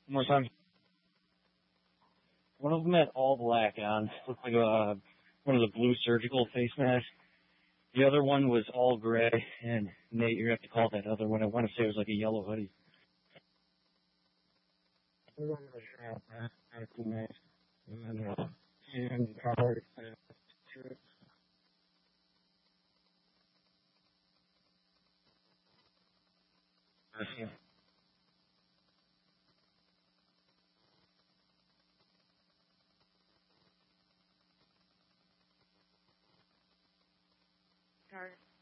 One more time. One of them had all black on. Looked like one of the blue surgical face masks. The other one was all gray, and Nate, you're going to have to call that other one. I want to say it was like a yellow hoodie. The other one was medical mask. And card. Sorry.